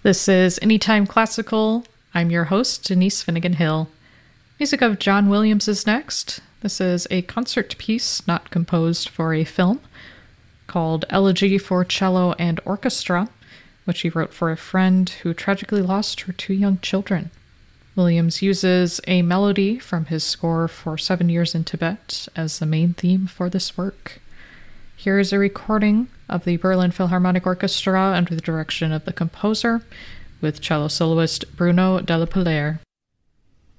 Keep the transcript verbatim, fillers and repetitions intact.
This is Anytime Classical. I'm your host, Denise Finnegan Hill. Music of John Williams is next. This is a concert piece not composed for a film called Elegy for Cello and Orchestra, which he wrote for a friend who tragically lost her two young children. Williams uses a melody from his score for Seven Years in Tibet as the main theme for this work. Here is a recording of the Berlin Philharmonic Orchestra under the direction of the composer, with cello soloist Bruno Della Pillaire.